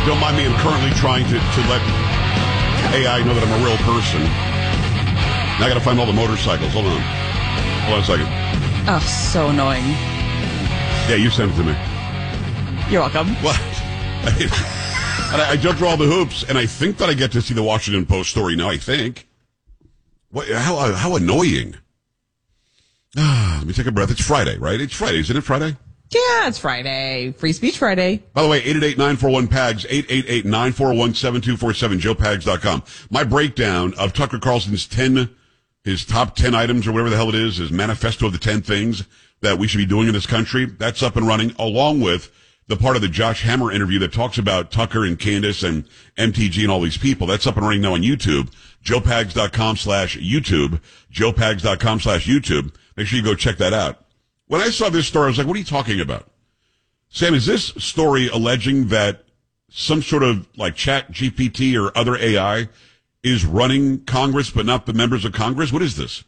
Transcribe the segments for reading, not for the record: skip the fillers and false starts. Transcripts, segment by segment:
Don't mind me, I'm currently trying to let AI know that I'm a real person. Now I gotta find all the motorcycles. Hold on a second. Oh, so annoying. Yeah, you sent it to me. You're welcome. What? And I jumped through all the hoops, and I think that I get to see the Washington Post story now, I think. What? How annoying. Let me take a breath. It's Friday, right? It's Friday. Isn't it Friday? Yeah, it's Friday. Free Speech Friday. By the way, 888-941-PAGS, 888-941-7247, joepags.com. My breakdown of Tucker Carlson's his top 10 items or whatever the hell it is, his manifesto of the 10 things that we should be doing in this country, that's up and running, along with the part of the Josh Hammer interview that talks about Tucker and Candace and MTG and all these people. That's up and running now on YouTube, joepags.com/YouTube, joepags.com/YouTube. Make sure you go check that out. When I saw this story, I was like, what are you talking about? Sam, is this story alleging that some sort of like Chat GPT or other AI is running Congress but not the members of Congress? What is this?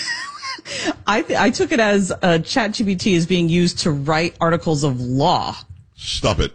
I took it as ChatGPT is being used to write articles of law. Stop it.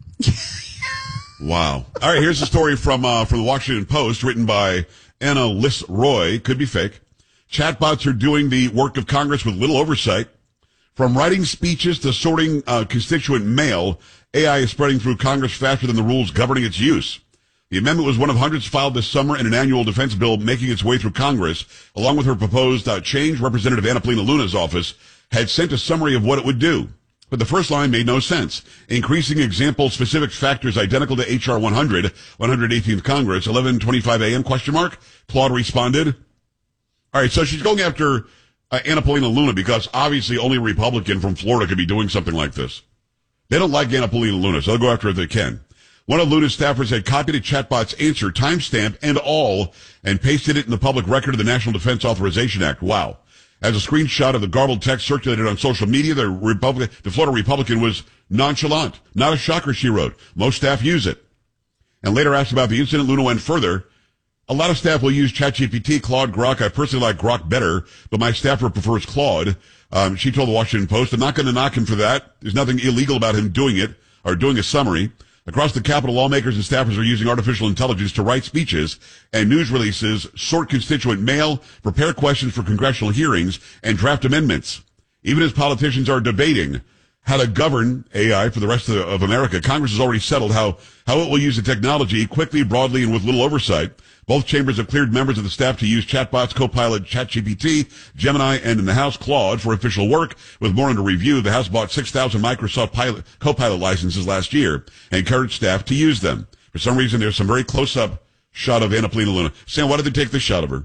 Wow. All right, here's the story from the Washington Post, written by Anna Liss Roy. Could be fake. Chatbots are doing the work of Congress with little oversight. From writing speeches to sorting constituent mail, AI is spreading through Congress faster than the rules governing its use. The amendment was one of hundreds filed this summer in an annual defense bill making its way through Congress. Along with her proposed change, Representative Anna Paulina Luna's office had sent a summary of what it would do. But the first line made no sense. Increasing example-specific factors identical to H.R. 100, 118th Congress, 11:25 a.m., ? Claude responded. All right, so she's going after Anna Paulina Luna because obviously only a Republican from Florida could be doing something like this. They don't like Anna Paulina Luna, so they'll go after her if they can. One of Luna's staffers had copied a chatbot's answer, timestamp and all, and pasted it in the public record of the National Defense Authorization Act. Wow. As a screenshot of the garbled text circulated on social media, the Florida Republican was nonchalant. Not a shocker, she wrote. Most staff use it. And later asked about the incident, Luna went further. A lot of staff will use ChatGPT, Claude, Grok. I personally like Grok better, but my staffer prefers Claude. She told the Washington Post, I'm not going to knock him for that. There's nothing illegal about him doing it or doing a summary. Across the Capitol, lawmakers and staffers are using artificial intelligence to write speeches and news releases, sort constituent mail, prepare questions for congressional hearings, and draft amendments. Even as politicians are debating how to govern AI for the rest of America, Congress has already settled how it will use the technology quickly, broadly, and with little oversight. Both chambers have cleared members of the staff to use chatbots, Copilot, ChatGPT, Gemini, and in the House, Claude, for official work. With more under review, the House bought 6,000 Microsoft Copilot licenses last year and encouraged staff to use them. For some reason, there's some very close-up shot of Anna Paulina Luna. Sam, why did they take this shot of her?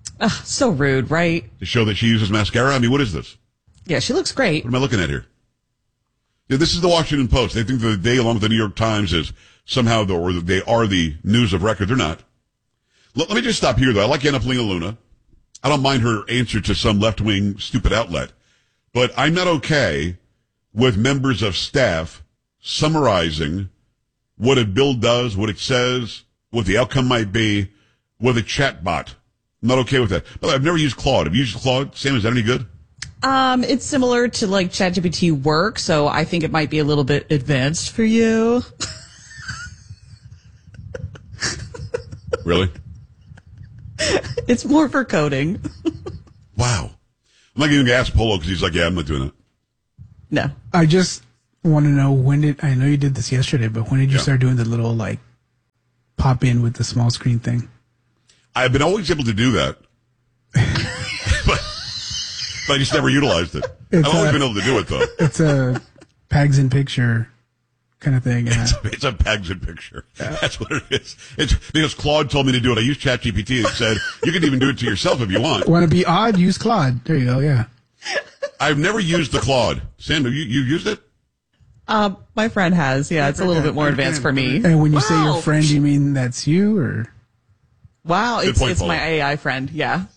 So rude, right? To show that she uses mascara? I mean, what is this? Yeah, she looks great. What am I looking at here? Yeah, this is the Washington Post. They think that they, along with the New York Times, is somehow they are the news of record. They're not. Let me just stop here, though. I like Anna Paulina Luna. I don't mind her answer to some left-wing stupid outlet. But I'm not okay with members of staff summarizing what a bill does, what it says, what the outcome might be with a chat bot. I'm not okay with that. But I've never used Claude. Have you used Claude? Sam, is that any good? It's similar to like ChatGPT work, so I think it might be a little bit advanced for you. Really? It's more for coding. Wow. I'm not even going to ask Polo because he's like, yeah, I'm not doing that. No. I just want to know I know you did this yesterday, but when did you start doing the little like pop in with the small screen thing? I've been always able to do that. but I just never utilized it. I've always been able to do it though. It's a Pags in picture kind of thing. Yeah. It's a Pags in picture. Yeah. That's what it is. It's because Claude told me to do it. I used ChatGPT and it said, you can even do it to yourself if you want. Want to be odd? Use Claude. There you go. Yeah. I've never used the Claude. Sam, have you used it? My friend has. Yeah, it's a little bit more advanced for me. And when you say your friend, you mean that's you or? Wow, Good point, it's Paula. my AI friend. Yeah.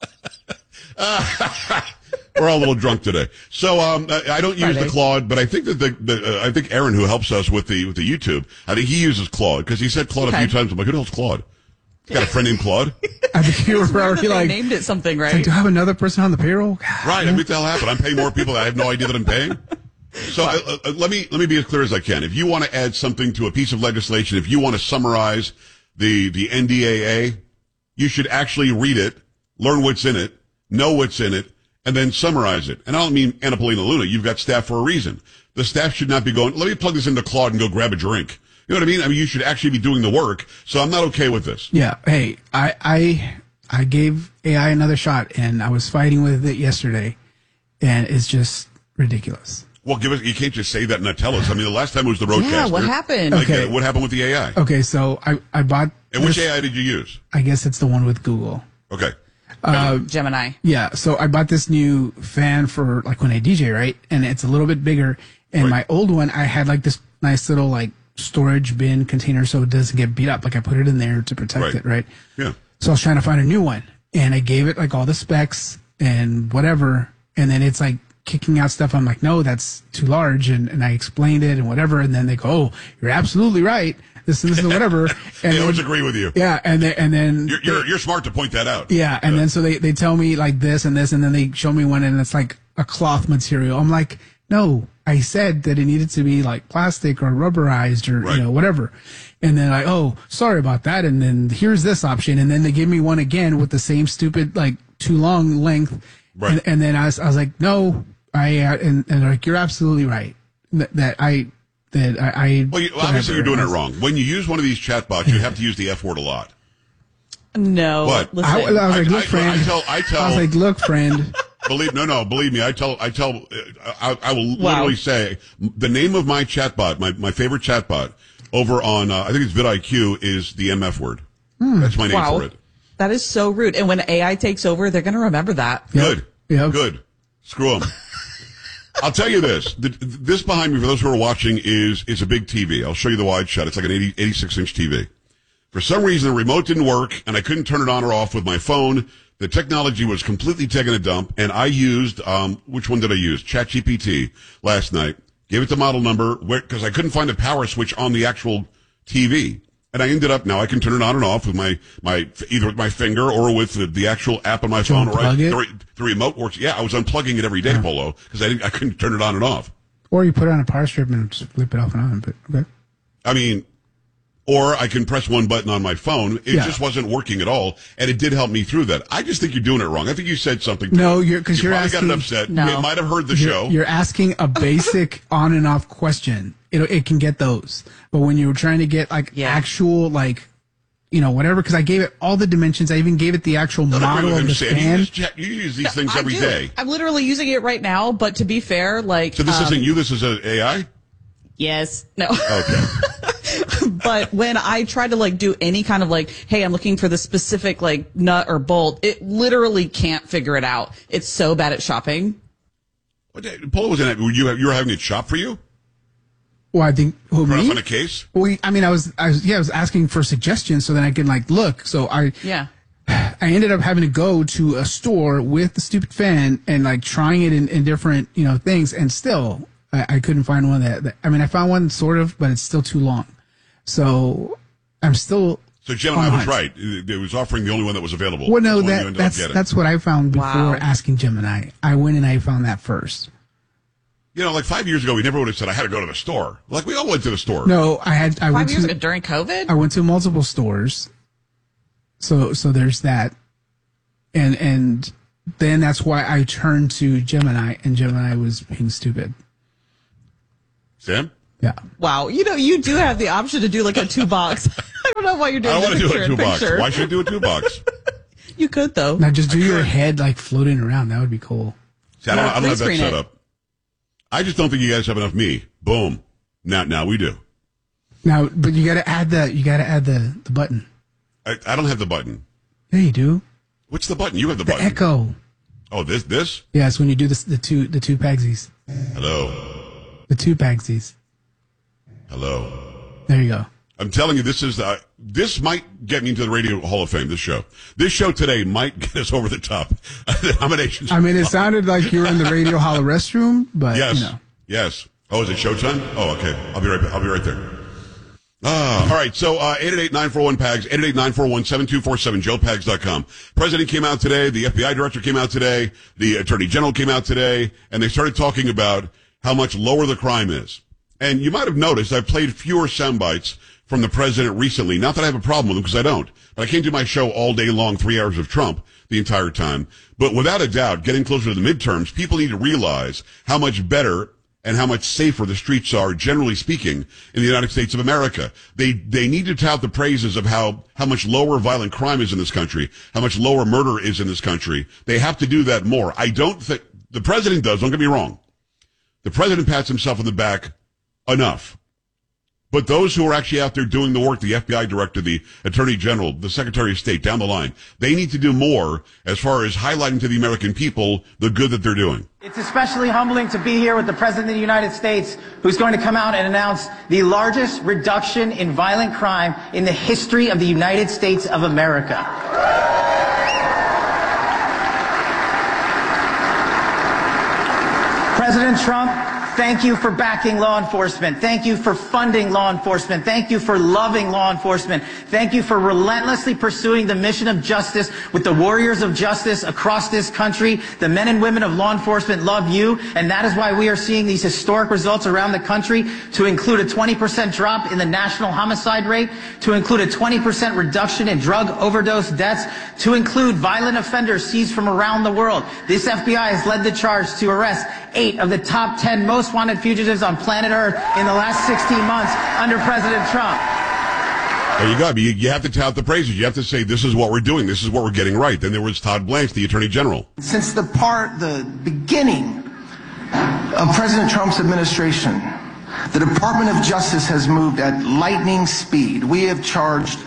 We're all a little drunk today. So, I don't use the Claude, but I think that I think Aaron, who helps us with the YouTube, I think he uses Claude because he said Claude a few times. I'm like, who the hell's Claude? You got a friend named Claude? I think you were already like, named it something, right? Like, do I have another person on the payroll? Right. I mean, what the hell happened? I'm paying more people that I have no idea that I'm paying. So let me be as clear as I can. If you want to add something to a piece of legislation, if you want to summarize the NDAA, you should actually read it, learn what's in it, know what's in it, and then summarize it. And I don't mean Anna Paulina Luna. You've got staff for a reason. The staff should not be going, let me plug this into Claude and go grab a drink. You know what I mean? I mean, you should actually be doing the work. So I'm not okay with this. Yeah. Hey, I gave AI another shot, and I was fighting with it yesterday, and it's just ridiculous. Well, you can't just say that and not tell us. I mean, the last time it was the Roadcaster. Yeah, what happened? Okay. What happened with the AI? Okay, so I bought. And which AI did you use? I guess it's the one with Google. Okay. Gemini. Yeah, so I bought this new fan for like when I DJ, right? And it's a little bit bigger. And Right. my old one, I had like this nice little like storage bin container so it doesn't get beat up. Like I put it in there to protect Right. it, right? Yeah. So I was trying to find a new one, and I gave it like all the specs and whatever, and then it's like kicking out stuff. I'm like, no, that's too large, and I explained it and whatever, and then they go, oh, you're absolutely right. This and whatever. And I always then, agree with you. yeah, and then You're smart to point that out. yeah, and then so they tell me like this and this, and then they show me one, and it's like a cloth material. I'm like, no, I said that it needed to be like plastic or rubberized or Right. whatever. And then like, oh, sorry about that. And then here's this option, and then they give me one again with the same stupid like too long length. Right. And then I was like, no, and they're like, you're absolutely right. That I. Well, obviously you're doing it wrong. When you use one of these chatbots, you have to use the F word a lot. No. What? Listen. I was like, look, friend. I tell. I was like, look, friend. Believe me. I will Wow. literally say the name of my chatbot, my favorite chatbot over on, I think it's vidIQ, is the MF word. That's my name Wow. for it. That is so rude. And when AI takes over, they're going to remember that. Good. Yep. Good. Screw them. I'll tell you this. This behind me, for those who are watching, is a big TV. I'll show you the wide shot. It's like an 86-inch TV. For some reason, the remote didn't work, and I couldn't turn it on or off with my phone. The technology was completely taking a dump, and I used, which one did I use? ChatGPT last night. Gave it the model number, because I couldn't find a power switch on the actual TV. And I ended up, now I can turn it on and off with either with my finger or with the actual app on my phone. Or the remote works. Yeah, I was unplugging it every day, Polo, because I couldn't turn it on and off. Or you put it on a power strip and just flip it off and on, but okay. I mean, or I can press one button on my phone. It just wasn't working at all, and it did help me through that. I just think you're doing it wrong. I think you said something. No, you you're probably asking. got upset. No. You might have heard the show. You're asking a basic on and off question. It can get those, but when you're trying to get like actual like, whatever, because I gave it all the dimensions. I even gave it the actual model of the fan. You use these things I every do. day. I'm literally using it right now, but to be fair, like. So this isn't you. This is an AI. Yes. No. Okay. But when I try to like do any kind of like, hey, I'm looking for the specific like nut or bolt, it literally can't figure it out. It's so bad at shopping. Polo was in it. You were having it shop for you? Well, I think Put me? up on a case? Well, I mean, I was asking for suggestions so then I can like look. So I ended up having to go to a store with the stupid fan and like trying it in different, things. And still, I couldn't find one that, I mean, I found one sort of, but it's still too long. So I'm still. So Gemini was right. It was offering the only one that was available. Well, no, that's what I found before Wow. asking Gemini. I went and I found that first. Like 5 years ago, we never would have said I had to go to the store. Like we all went to the store. No, I 5 years ago during COVID? I went to multiple stores. So there's that. And then that's why I turned to Gemini, and Gemini was being stupid. Sam? Yeah. Wow. You do have the option to do like a 2-box. I don't know why you're doing I don't want to do a 2-box. picture. Why should I do a 2-box? You could though. Now just do your head like floating around. That would be cool. See, I don't have that screen set it. up. I just don't think you guys have enough me. Boom. Now we do. Now, but you gotta add the button. I don't have the button. Yeah, you do. What's the button? You have the The button. echo. Oh, this? Yeah, it's when you do this, the two pagsies. Hello. The two pagsies. Hello. There you go. I'm telling you, this might get me into the Radio Hall of Fame, this show. This show today might get us over the top. The nominations. I mean, it sounded like you were in the Radio Hall restroom, but Yes. Yes. Oh, is it showtime? Oh, okay. I'll be right there. All right. So, 888-941-PAGS, 888-941-7247, joepags.com. President came out today. The FBI director came out today. The attorney general came out today, and they started talking about how much lower the crime is. And you might have noticed I've played fewer sound bites from the president recently. Not that I have a problem with him, because I don't. But I can't do my show all day long, 3 hours of Trump the entire time. But without a doubt, getting closer to the midterms, people need to realize how much better and how much safer the streets are, generally speaking, in the United States of America. They need to tout the praises of how much lower violent crime is in this country, how much lower murder is in this country. They have to do that more. I don't think the president does. Don't get me wrong. The president pats himself on the back enough. But those who are actually out there doing the work, the FBI director, the attorney general, the secretary of state, down the line, they need to do more as far as highlighting to the American people the good that they're doing. It's especially humbling to be here with the President of the United States, who's going to come out and announce the largest reduction in violent crime in the history of the United States of America. President Trump, thank you for backing law enforcement. Thank you for funding law enforcement. Thank you for loving law enforcement. Thank you for relentlessly pursuing the mission of justice with the warriors of justice across this country. The men and women of law enforcement love you, and that is why we are seeing these historic results around the country, to include a 20% drop in the national homicide rate, to include a 20% reduction in drug overdose deaths, to include violent offenders seized from around the world. This FBI has led the charge to arrest 8 of the top 10 most wanted fugitives on planet Earth in the last 16 months under President Trump. There you go. You have to tout the praises. You have to say, this is what we're doing. This is what we're getting right. Then there was Todd Blanche, the Attorney General. Since the beginning of President Trump's administration, the Department of Justice has moved at lightning speed. We have charged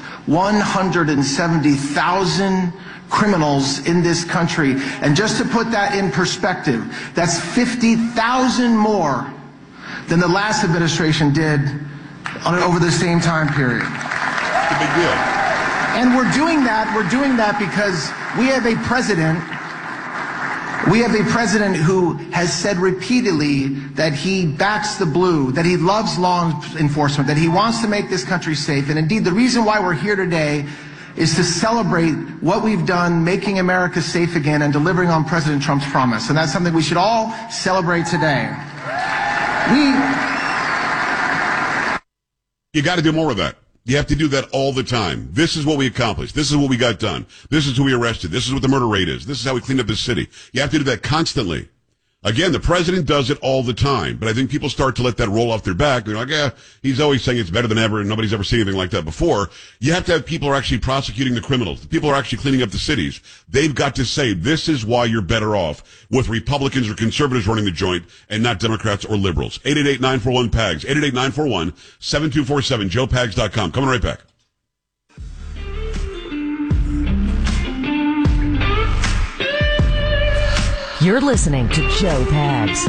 170,000 criminals in this country. And just to put that in perspective, that's 50,000 more than the last administration did over the same time period. That's a big deal. And we're doing that because we have a president who has said repeatedly that he backs the blue, that he loves law enforcement, that he wants to make this country safe. And indeed, the reason why we're here today is to celebrate what we've done, making America safe again and delivering on President Trump's promise. And that's something we should all celebrate today. You got to do more of that. You have to do that all the time. This is what we accomplished. This is what we got done. This is who we arrested. This is what the murder rate is. This is how we cleaned up the city. You have to do that constantly. Again, the president does it all the time, but I think people start to let that roll off their back. They're like, yeah, he's always saying it's better than ever, and nobody's ever seen anything like that before. You have to have people who are actually prosecuting the criminals. The people who are actually cleaning up the cities. They've got to say, this is why you're better off with Republicans or conservatives running the joint and not Democrats or liberals. 888-941-PAGS, 888-941-7247, joepags.com. Coming right back. You're listening to Joe Pags.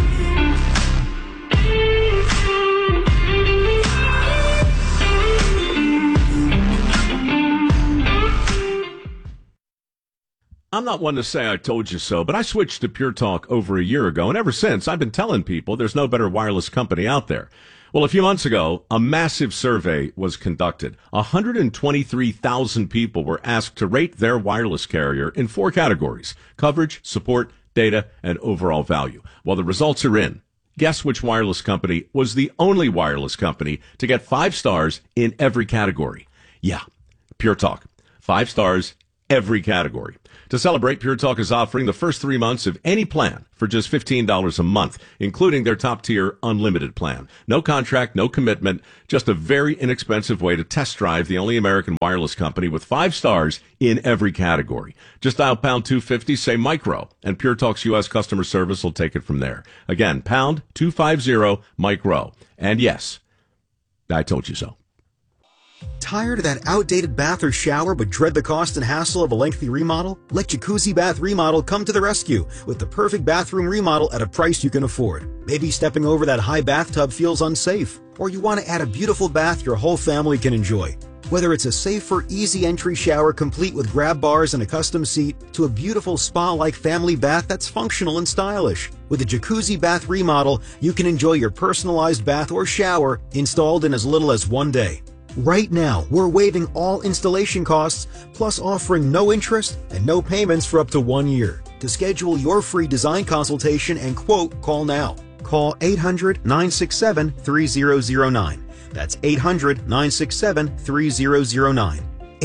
I'm not one to say I told you so, but I switched to Pure Talk over a year ago, and ever since I've been telling people there's no better wireless company out there. Well, a few months ago, a massive survey was conducted. 123,000 people were asked to rate their wireless carrier in 4 categories: coverage, support, data, and overall value. Well, the results are in. Guess which wireless company was the only wireless company to get 5 stars in every category? Yeah, Pure Talk. 5 stars, every category. To celebrate, Pure Talk is offering the first 3 months of any plan for just $15 a month, including their top-tier unlimited plan. No contract, no commitment, just a very inexpensive way to test drive the only American wireless company with 5 stars in every category. Just dial pound 250, say micro, and Pure Talk's U.S. customer service will take it from there. Again, pound 250 micro. And yes, I told you so. Tired of that outdated bath or shower but dread the cost and hassle of a lengthy remodel? Let Jacuzzi Bath Remodel come to the rescue with the perfect bathroom remodel at a price you can afford. Maybe stepping over that high bathtub feels unsafe, or you want to add a beautiful bath your whole family can enjoy. Whether it's a safer, easy entry shower complete with grab bars and a custom seat, to a beautiful spa-like family bath that's functional and stylish. With a Jacuzzi Bath Remodel, you can enjoy your personalized bath or shower installed in as little as 1 day. Right now, we're waiving all installation costs, plus offering no interest and no payments for up to 1 year. To schedule your free design consultation and quote, call now. Call 800-967-3009. That's 800-967-3009.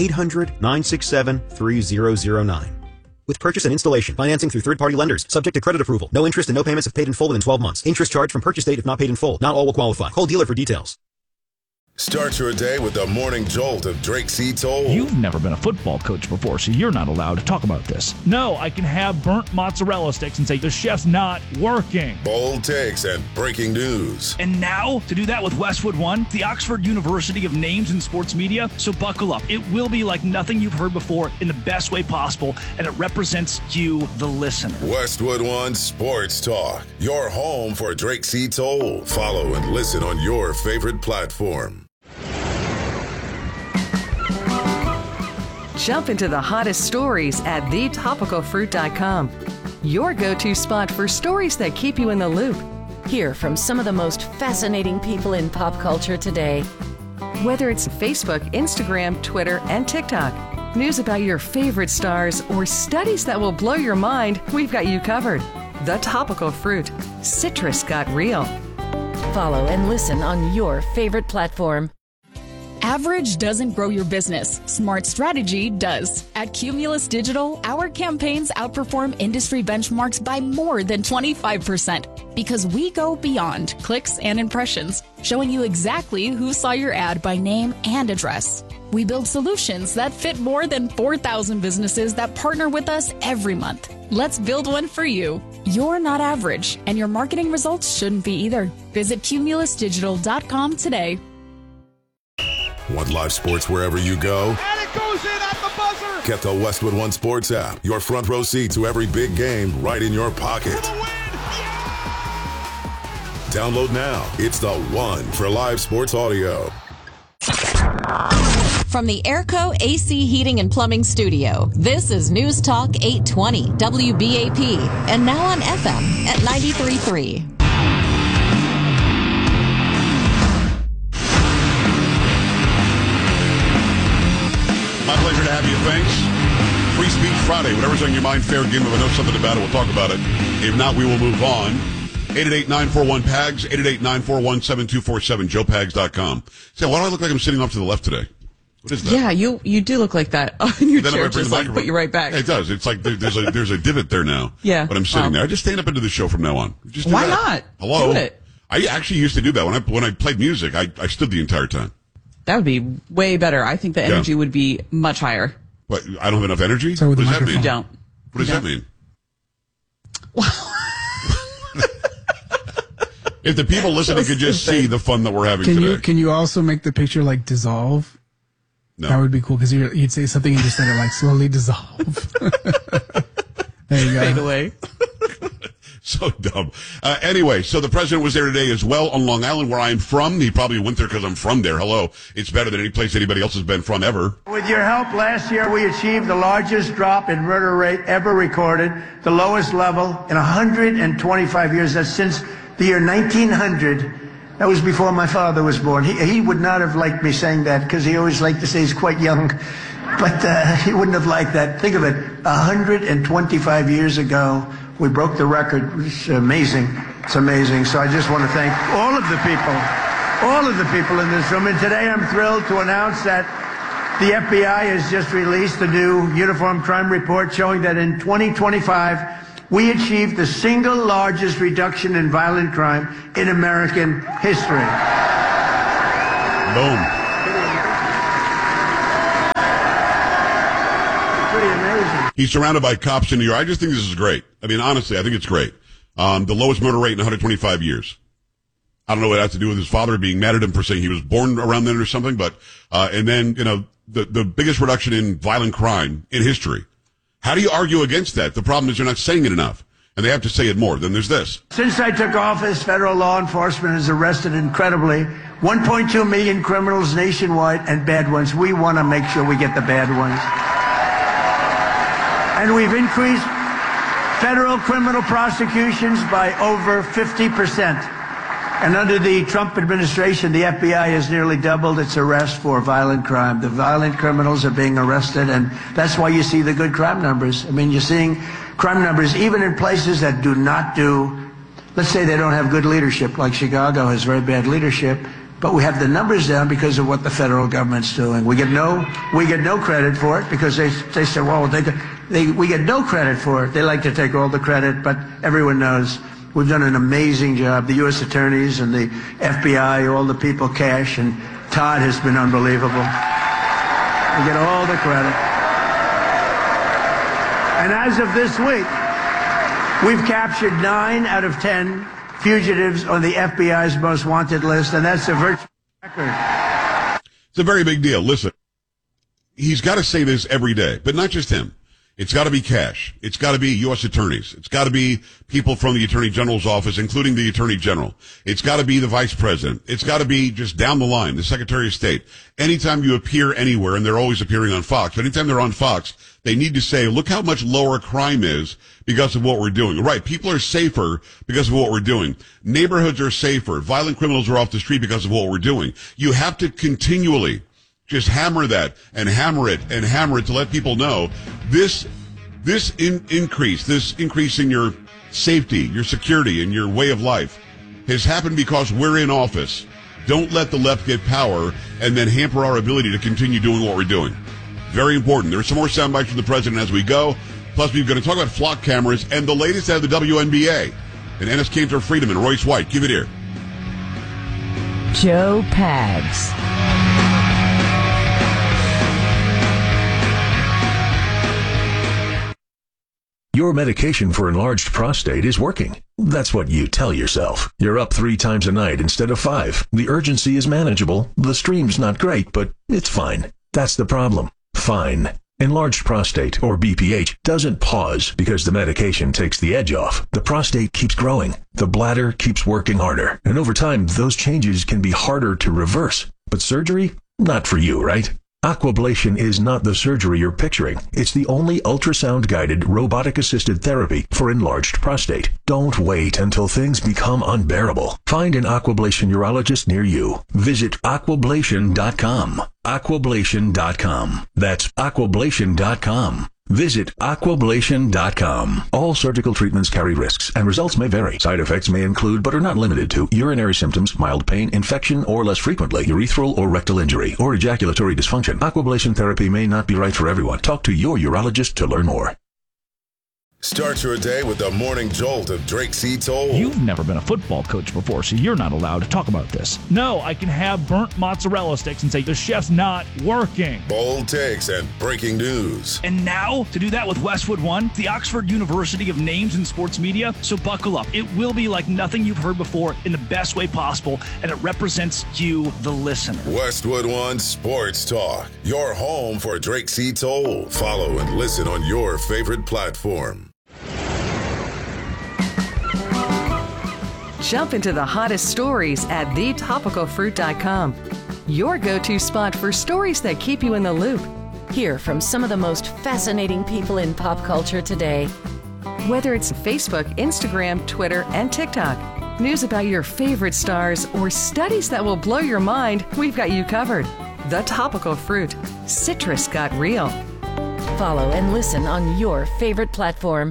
800-967-3009. With purchase and installation, financing through third-party lenders, subject to credit approval. No interest and no payments if paid in full within 12 months. Interest charged from purchase date if not paid in full. Not all will qualify. Call dealer for details. Start your day with the morning jolt of Drake C. Toll. You've never been a football coach before, so you're not allowed to talk about this. No, I can have burnt mozzarella sticks and say the chef's not working. Bold takes and breaking news. And now, to do that with Westwood One, the Oxford University of names in sports media. So buckle up. It will be like nothing you've heard before in the best way possible, and it represents you, the listener. Westwood One Sports Talk, your home for Drake C. Toll. Follow and listen on your favorite platform. Jump into the hottest stories at thetopicalfruit.com. Your go-to spot for stories that keep you in the loop. Hear from some of the most fascinating people in pop culture today. Whether it's Facebook, Instagram, Twitter, and TikTok, news about your favorite stars, or studies that will blow your mind, we've got you covered. The Topical Fruit. Citrus got real. Follow and listen on your favorite platform. Average doesn't grow your business. Smart strategy does. At Cumulus Digital, our campaigns outperform industry benchmarks by more than 25% because we go beyond clicks and impressions, showing you exactly who saw your ad by name and address. We build solutions that fit more than 4,000 businesses that partner with us every month. Let's build one for you. You're not average, and your marketing results shouldn't be either. Visit cumulusdigital.com today. Want live sports wherever you go? And it goes in at the buzzer! Get the Westwood One Sports app. Your front row seat to every big game right in your pocket. For the win! Yeah! Download now. It's the one for live sports audio. From the Airco AC Heating and Plumbing Studio, this is News Talk 820 WBAP, and now on FM at 93.3. My pleasure to have you. Thanks. Free Speech Friday. Whatever's on your mind, fair game. If I know something about it, we'll talk about it. If not, we will move on. 888-941-PAGS, 888-941-7247, joepags.com. Say, why do I look like I'm sitting off to the left today? What is that? Yeah, you do look like that. In your then chair, just like put you right back. It does. It's like there's a divot there now. Yeah. When I'm sitting there. I just stand up into the show from now on. Just why not? Hello? Do it. I actually used to do that. When I played music, I stood the entire time. That would be way better. I think the energy would be much higher. But I don't have enough energy? So what does that mean? You don't. What does that mean? If the people listening could just see the fun that we're having today. Can you also make the picture like dissolve? No. That would be cool because you'd say something and just let it like slowly dissolve. There you go. Fade away. So dumb. Anyway, so the president was there today as well on Long Island, where I'm from. He probably went there because I'm from there. Hello. It's better than any place anybody else has been from ever. With your help, last year we achieved the largest drop in murder rate ever recorded, the lowest level in 125 years. That's since the year 1900. That was before my father was born. He would not have liked me saying that because he always liked to say he's quite young. But he wouldn't have liked that. Think of it. 125 years ago, we broke the record. It's amazing. It's amazing. So I just want to thank all of the people in this room. And today I'm thrilled to announce that the FBI has just released a new uniform crime report showing that in 2025, we achieved the single largest reduction in violent crime in American history. Boom. Pretty amazing. He's surrounded by cops in New York. I just think this is great. I mean, honestly, I think it's great. The lowest murder rate in 125 years. I don't know what it has to do with his father being mad at him for saying he was born around then or something, but, and then, the biggest reduction in violent crime in history. How do you argue against that? The problem is you're not saying it enough, and they have to say it more. Then there's this. Since I took office, federal law enforcement has arrested incredibly 1.2 million criminals nationwide and bad ones. We want to make sure we get the bad ones. And we've increased federal criminal prosecutions by over 50%. And under the Trump administration, the FBI has nearly doubled its arrests for violent crime. The violent criminals are being arrested, and that's why you see the good crime numbers. I mean, you're seeing crime numbers even in places that do not do let's say they don't have good leadership, like Chicago has very bad leadership, but we have the numbers down because of what the federal government's doing. We get no credit for it because they say, well, we get no credit for it. They like to take all the credit, but everyone knows we've done an amazing job. The U.S. attorneys and the FBI, all the people, Cash, and Todd has been unbelievable. We get all the credit. And as of this week, we've captured 9 out of 10 fugitives on the FBI's most wanted list, and that's a virtual record. It's a very big deal. Listen, he's got to say this every day, but not just him. It's got to be Cash. It's got to be U.S. attorneys. It's got to be people from the Attorney General's office, including the Attorney General. It's got to be the Vice President. It's got to be just down the line, the Secretary of State. Anytime you appear anywhere, and they're always appearing on Fox, but anytime they're on Fox, they need to say, look how much lower crime is because of what we're doing. Right, people are safer because of what we're doing. Neighborhoods are safer. Violent criminals are off the street because of what we're doing. You have to continually just hammer that and hammer it to let people know this increase in your safety, your security, and your way of life has happened because we're in office. Don't let the left get power and then hamper our ability to continue doing what we're doing. Very important. There's some more sound bites from the president as we go. Plus, we're going to talk about flock cameras and the latest out of the WNBA. And Enes Kanter Freedom and Royce White. Give it here. Joe Pags. Your medication for enlarged prostate is working. That's what you tell yourself. You're up 3 times a night instead of 5. The urgency is manageable. The stream's not great, but it's fine. That's the problem. Fine. Enlarged prostate, or BPH, doesn't pause because the medication takes the edge off. The prostate keeps growing. The bladder keeps working harder. And over time, those changes can be harder to reverse. But surgery? Not for you, right? Aquablation is not the surgery you're picturing. It's the only ultrasound-guided, robotic-assisted therapy for enlarged prostate. Don't wait until things become unbearable. Find an Aquablation urologist near you. Visit aquablation.com. Aquablation.com. That's aquablation.com. Visit aquablation.com. All surgical treatments carry risks, and results may vary. Side effects may include, but are not limited to, urinary symptoms, mild pain, infection, or less frequently, urethral or rectal injury, or ejaculatory dysfunction. Aquablation therapy may not be right for everyone. Talk to your urologist to learn more. Start your day with the morning jolt of Drake C. Toll. You've never been a football coach before, so you're not allowed to talk about this. No, I can have burnt mozzarella sticks and say, the chef's not working. Bold takes and breaking news. And now, to do that with Westwood One, the Oxford University of Names in Sports Media, so buckle up. It will be like nothing you've heard before in the best way possible, and it represents you, the listener. Westwood One Sports Talk, your home for Drake C. Toll. Follow and listen on your favorite platform. Jump into the hottest stories at thetopicalfruit.com. Your go-to spot for stories that keep you in the loop. Hear from some of the most fascinating people in pop culture today. Whether it's Facebook, Instagram, Twitter, and TikTok, news about your favorite stars, or studies that will blow your mind, we've got you covered. The Topical Fruit. Citrus got real. Follow and listen on your favorite platform.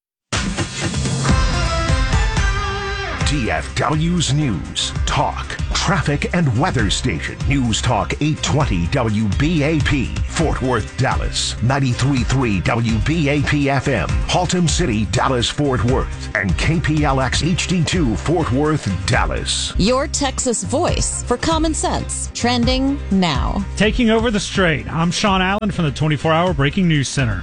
DFW's News, Talk, Traffic and Weather Station. News Talk 820 WBAP, Fort Worth, Dallas. 93.3 WBAP FM, Haltom City, Dallas, Fort Worth. And KPLX HD2, Fort Worth, Dallas. Your Texas voice for common sense. Trending now. Taking over the Straight, I'm Sean Allen from the 24-Hour Breaking News Center.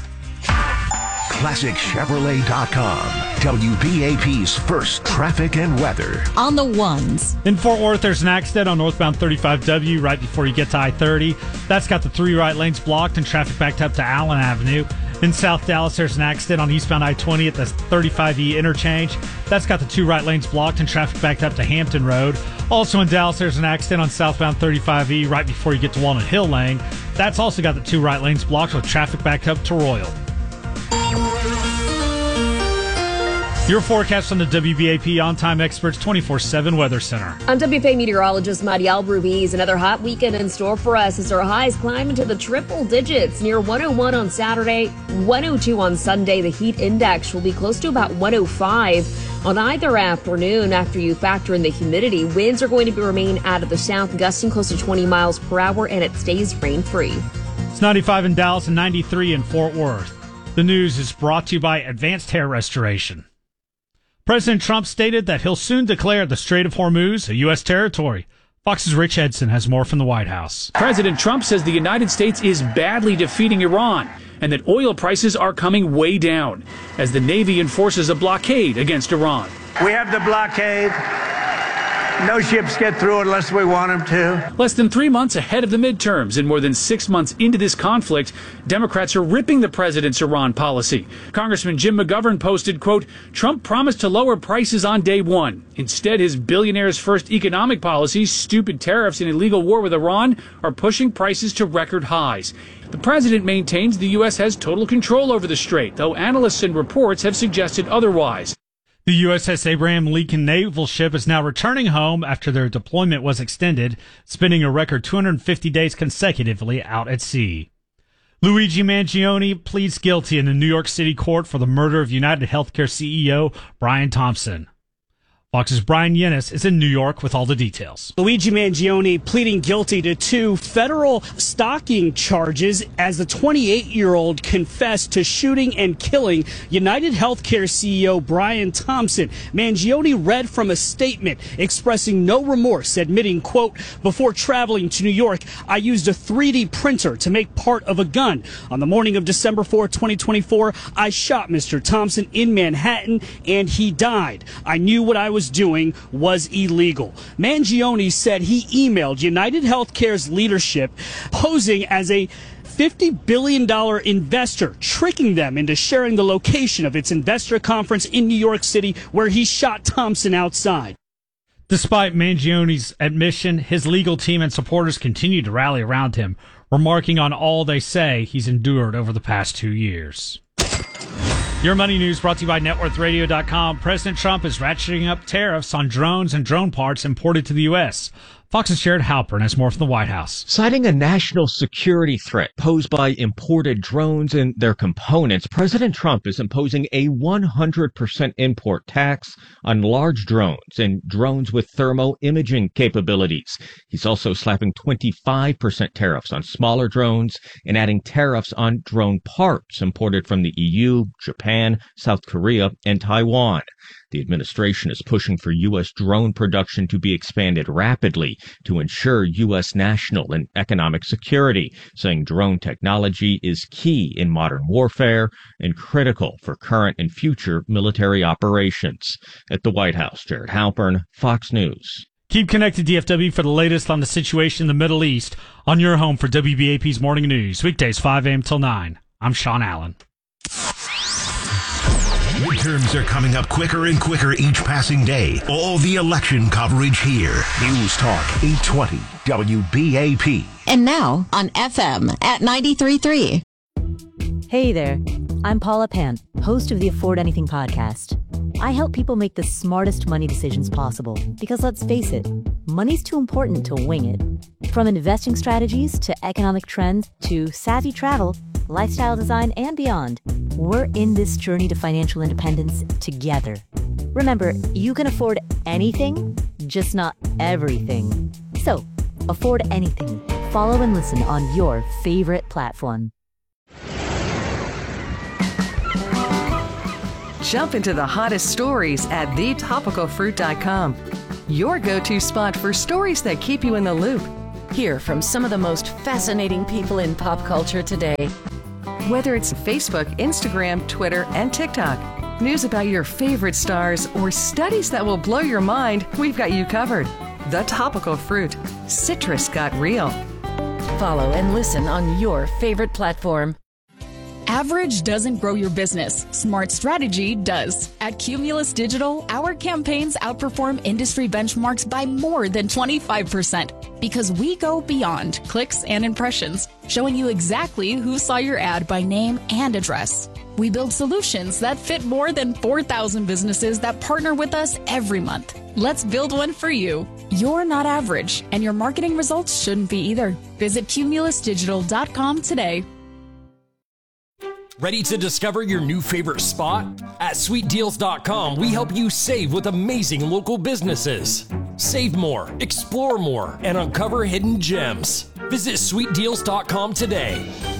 ClassicChevrolet.com, WBAP's first traffic and weather. On the ones. In Fort Worth, there's an accident on northbound 35W right before you get to I-30. That's got the 3 right lanes blocked and traffic backed up to Allen Avenue. In South Dallas, there's an accident on eastbound I-20 at the 35E interchange. That's got the 2 right lanes blocked and traffic backed up to Hampton Road. Also in Dallas, there's an accident on southbound 35E right before you get to Walnut Hill Lane. That's also got the 2 right lanes blocked with traffic backed up to Royal. Your forecast on the WBAP On-Time Experts 24/7 Weather Center. I'm WFA meteorologist Mariel Ruiz. Another hot weekend in store for us as our highs climb into the triple digits. Near 101 on Saturday, 102 on Sunday. The heat index will be close to about 105. On either afternoon, after you factor in the humidity, winds are going to remain out of the south, gusting close to 20 miles per hour, and it stays rain-free. It's 95 in Dallas and 93 in Fort Worth. The news is brought to you by Advanced Hair Restoration. President Trump stated that he'll soon declare the Strait of Hormuz a U.S. territory. Fox's Rich Edson has more from the White House. President Trump says the United States is badly defeating Iran and that oil prices are coming way down as the Navy enforces a blockade against Iran. We have the blockade. No ships get through unless we want them to. Less than 3 months ahead of the midterms and more than 6 months into this conflict, Democrats are ripping the president's Iran policy. Congressman Jim McGovern posted, quote, Trump promised to lower prices on day one. Instead, his billionaire's first economic policies, stupid tariffs and illegal war with Iran, are pushing prices to record highs. The president maintains the U.S. has total control over the strait, though analysts and reports have suggested otherwise. The USS Abraham Lincoln naval ship is now returning home after their deployment was extended, spending a record 250 days consecutively out at sea. Luigi Mangione pleads guilty in a New York City court for the murder of United Healthcare CEO Brian Thompson. Fox's Brian Yennis is in New York with all the details. Luigi Mangione pleading guilty to 2 federal stalking charges as the 28-year-old confessed to shooting and killing United Healthcare CEO Brian Thompson. Mangione read from a statement expressing no remorse, admitting, quote, before traveling to New York, I used a 3D printer to make part of a gun. On the morning of December 4, 2024, I shot Mr. Thompson in Manhattan and he died. I knew what I was doing was illegal. Mangione said he emailed United Healthcare's leadership posing as a $50 billion investor, tricking them into sharing the location of its investor conference in New York City where he shot Thompson outside. Despite Mangione's admission, his legal team and supporters continue to rally around him, remarking on all they say he's endured over the past 2 years. Your Money News brought to you by NetWorthRadio.com. President Trump is ratcheting up tariffs on drones and drone parts imported to the U.S. Fox's Jared Halpern has more from the White House. Citing a national security threat posed by imported drones and their components, President Trump is imposing a 100% import tax on large drones and drones with thermal imaging capabilities. He's also slapping 25% tariffs on smaller drones and adding tariffs on drone parts imported from the EU, Japan, South Korea, and Taiwan. The administration is pushing for U.S. drone production to be expanded rapidly to ensure U.S. national and economic security, saying drone technology is key in modern warfare and critical for current and future military operations. At the White House, Jared Halpern, Fox News. Keep connected, DFW, for the latest on the situation in the Middle East on your home for WBAP's Morning News, weekdays 5 a.m. till 9. I'm Sean Allen. Midterms are coming up quicker and quicker each passing day. All the election coverage here. News Talk 820 WBAP. And now on FM at 93.3. Hey there. I'm Paula Pan, host of the Afford Anything podcast. I help people make the smartest money decisions possible because, let's face it, money's too important to wing it. From investing strategies to economic trends to savvy travel, lifestyle design, and beyond, we're in this journey to financial independence together. Remember, you can afford anything, just not everything. So, afford anything. Follow and listen on your favorite platform. Jump into the hottest stories at thetopicalfruit.com. Your go-to spot for stories that keep you in the loop. Hear from some of the most fascinating people in pop culture today. Whether it's Facebook, Instagram, Twitter, and TikTok, news about your favorite stars, or studies that will blow your mind, we've got you covered. The Topical Fruit. Citrus got real. Follow and listen on your favorite platform. Average doesn't grow your business. Smart strategy does. At Cumulus Digital, our campaigns outperform industry benchmarks by more than 25% because we go beyond clicks and impressions, showing you exactly who saw your ad by name and address. We build solutions that fit more than 4,000 businesses that partner with us every month. Let's build one for you. You're not average, and your marketing results shouldn't be either. Visit cumulusdigital.com today. Ready to discover your new favorite spot? At sweetdeals.com, we help you save with amazing local businesses. Save more, explore more, and uncover hidden gems. Visit sweetdeals.com today.